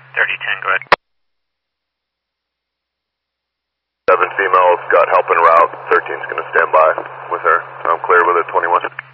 3010, go ahead. 7 females got help en route. 13's going to stand by with her. I'm clear with it, 21.